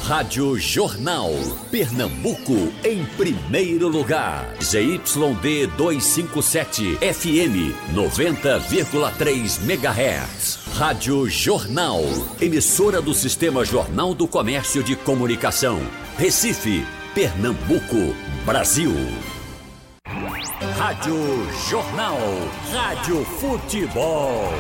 Rádio Jornal. Pernambuco em primeiro lugar. ZYD 257 FM 90,3 MHz. Rádio Jornal. Emissora do Sistema Jornal do Comércio de Comunicação. Recife, Pernambuco, Brasil. Rádio Jornal. Rádio Futebol.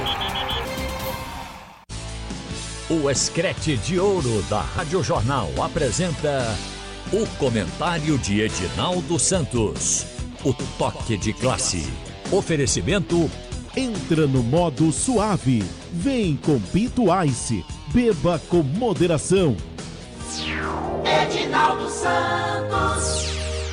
O Escrete de Ouro da Rádio Jornal apresenta o comentário de Edinaldo Santos. O toque de classe. Oferecimento. Entra no modo suave. Vem com Pinto Ice. Beba com moderação. Edinaldo Santos.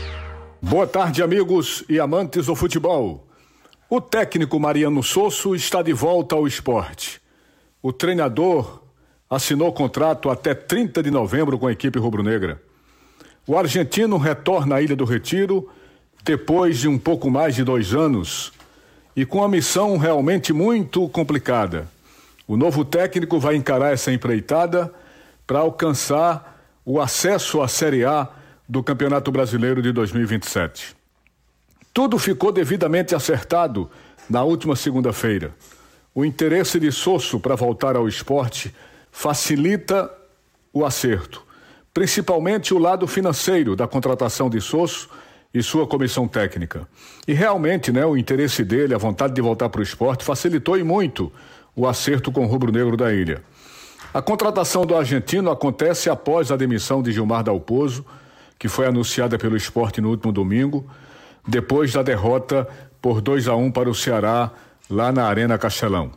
Boa tarde, amigos e amantes do futebol. O técnico Mariano Sosso está de volta ao esporte. O treinador assinou contrato até 30 de novembro com a equipe rubro-negra. O argentino retorna à Ilha do Retiro depois de um pouco mais de 2 anos e com uma missão realmente muito complicada. O novo técnico vai encarar essa empreitada para alcançar o acesso à Série A do Campeonato Brasileiro de 2027. Tudo ficou devidamente acertado na última segunda-feira. O interesse de Sosso para voltar ao esporte facilita o acerto, principalmente o lado financeiro da contratação de Sosso e sua comissão técnica. E realmente, o interesse dele, a vontade de voltar para o esporte, facilitou e muito o acerto com o rubro-negro da ilha. A contratação do argentino acontece após a demissão de Gilmar Dalpozo, que foi anunciada pelo Sport no último domingo, depois da derrota por 2-1 para o Ceará, lá na Arena Castelão.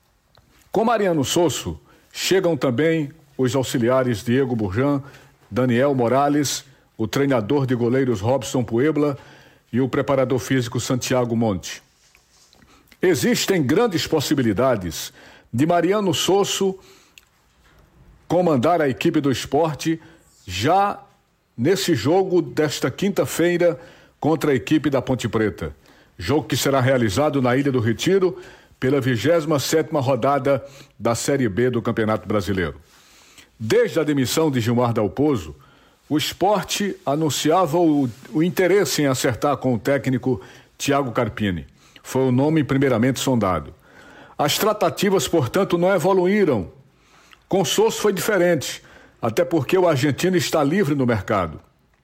Com Mariano Sosso, chegam também os auxiliares Diego Burjan, Daniel Morales, o treinador de goleiros Robson Puebla e o preparador físico Santiago Monte. Existem grandes possibilidades de Mariano Sosso comandar a equipe do esporte já nesse jogo desta quinta-feira contra a equipe da Ponte Preta. Jogo que será realizado na Ilha do Retiro pela 27ª rodada da Série B do Campeonato Brasileiro. Desde a demissão de Gilmar Dalpozo, o Sport anunciava o interesse em acertar com o técnico Thiago Carpini. Foi o nome primeiramente sondado. As tratativas, portanto, não evoluíram. Com Sosso foi diferente, até porque o argentino está livre no mercado.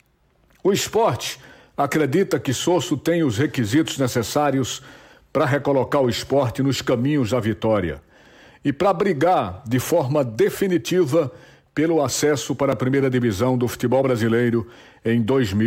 O Sport acredita que Sosso tem os requisitos necessários para recolocar o esporte nos caminhos da vitória e para brigar de forma definitiva pelo acesso para a primeira divisão do futebol brasileiro em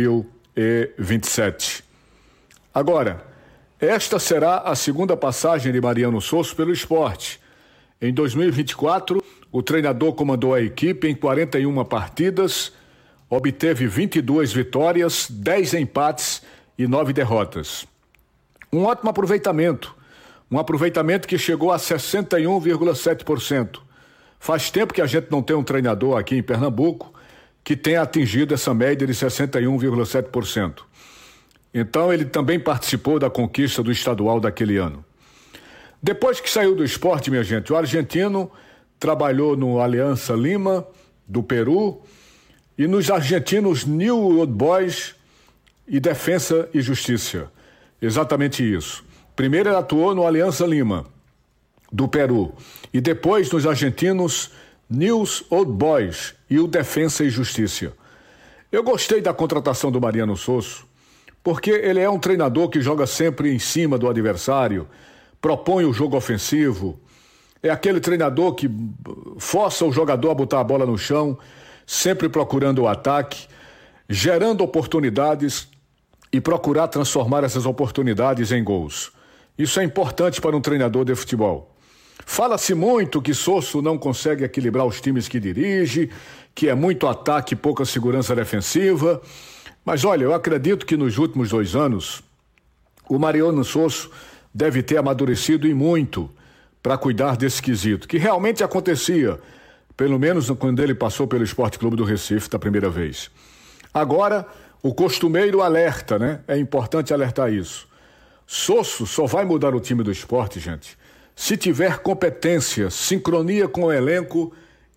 2027. Agora, esta será a segunda passagem de Mariano Sosso pelo esporte. Em 2024, o treinador comandou a equipe em 41 partidas, obteve 22 vitórias, 10 empates e 9 derrotas. Um ótimo aproveitamento, um aproveitamento que chegou a 61,7%. Faz tempo que a gente não tem um treinador aqui em Pernambuco que tenha atingido essa média de 61,7%. Então ele também participou da conquista do estadual daquele ano. Depois que saiu do esporte, minha gente, o argentino trabalhou no Aliança Lima, do Peru, e nos argentinos New Old Boys e Defensa e Justiça. Exatamente isso. Primeiro ele atuou no Aliança Lima, do Peru, e depois nos argentinos News Old Boys e o Defensa e Justiça. Eu gostei da contratação do Mariano Sosso, porque ele é um treinador que joga sempre em cima do adversário, propõe o jogo ofensivo, é aquele treinador que força o jogador a botar a bola no chão, sempre procurando o ataque, gerando oportunidades e procurar transformar essas oportunidades em gols. Isso é importante para um treinador de futebol. Fala-se muito que Sosso não consegue equilibrar os times que dirige, que é muito ataque e pouca segurança defensiva. Mas olha, eu acredito que nos últimos 2 anos, o Mariano Sosso deve ter amadurecido e muito para cuidar desse quesito, que realmente acontecia, pelo menos quando ele passou pelo Esporte Clube do Recife da primeira vez. Agora, o costumeiro alerta, É importante alertar isso. Sosso só vai mudar o time do esporte, gente, se tiver competência, sincronia com o elenco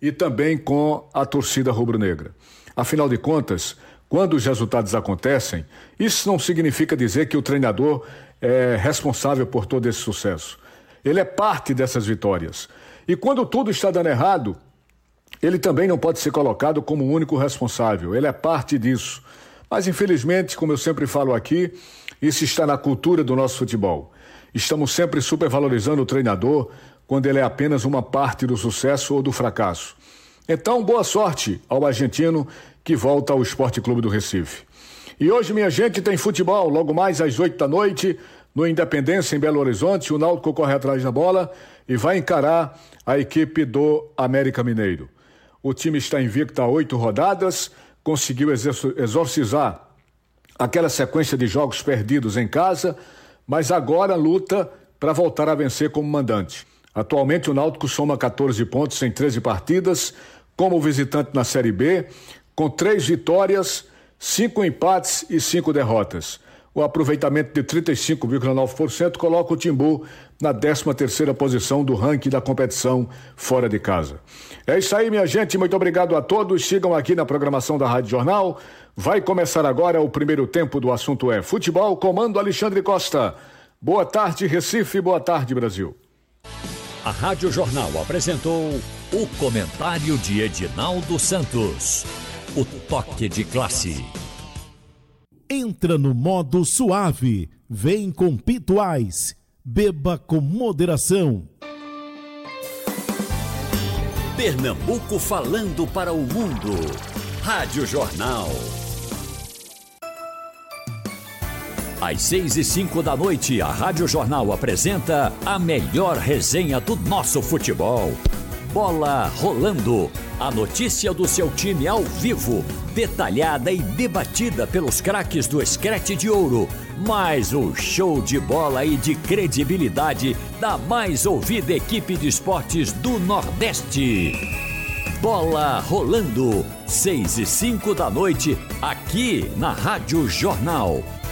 e também com a torcida rubro-negra. Afinal de contas, quando os resultados acontecem, isso não significa dizer que o treinador é responsável por todo esse sucesso. Ele é parte dessas vitórias. E quando tudo está dando errado, ele também não pode ser colocado como o único responsável. Ele é parte disso. Mas, infelizmente, como eu sempre falo aqui, isso está na cultura do nosso futebol. Estamos sempre supervalorizando o treinador quando ele é apenas uma parte do sucesso ou do fracasso. Então, boa sorte ao argentino que volta ao Esporte Clube do Recife. E hoje, minha gente, tem futebol. Logo mais às 20h, no Independência, em Belo Horizonte, o Náutico corre atrás da bola e vai encarar a equipe do América Mineiro. O time está invicto há 8 rodadas, conseguiu exorcizar aquela sequência de jogos perdidos em casa, mas agora luta para voltar a vencer como mandante. Atualmente o Náutico soma 14 pontos em 13 partidas, como visitante na Série B, com 3 vitórias, 5 empates e 5 derrotas. O aproveitamento de 35,9% coloca o Timbu na 13ª posição do ranking da competição fora de casa. É isso aí, minha gente. Muito obrigado a todos. Sigam aqui na programação da Rádio Jornal. Vai começar agora o primeiro tempo do assunto é futebol. Comando Alexandre Costa. Boa tarde, Recife. Boa tarde, Brasil. A Rádio Jornal apresentou o comentário de Edinaldo Santos. O toque de classe. Entra no modo suave. Vem com Pituais. Beba com moderação. Pernambuco falando para o mundo. Rádio Jornal. Às 6h05, a Rádio Jornal apresenta a melhor resenha do nosso futebol. Bola rolando. A notícia do seu time ao vivo, detalhada e debatida pelos craques do Scratch de Ouro. Mais um show de bola e de credibilidade da mais ouvida equipe de esportes do Nordeste. Bola rolando, 6h05, aqui na Rádio Jornal.